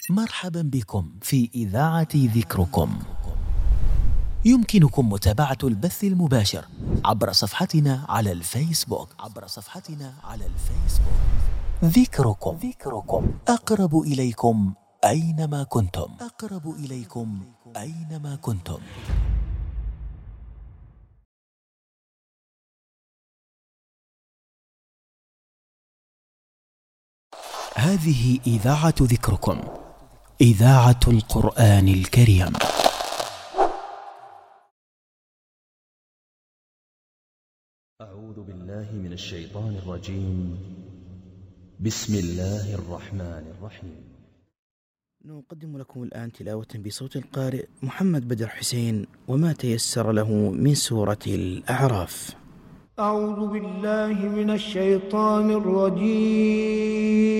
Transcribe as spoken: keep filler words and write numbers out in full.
مرحبا بكم في إذاعة ذكركم. يمكنكم متابعة البث المباشر عبر صفحتنا على الفيسبوك عبر صفحتنا على الفيسبوك ذكركم. ذكركم أقرب إليكم أينما كنتم. أقرب إليكم أينما كنتم. هذه إذاعة ذكركم، إذاعة القرآن الكريم. أعوذ بالله من الشيطان الرجيم. بسم الله الرحمن الرحيم. نقدم لكم الآن تلاوة بصوت القارئ محمد بدر حسين وما تيسر له من سورة الأعراف. أعوذ بالله من الشيطان الرجيم.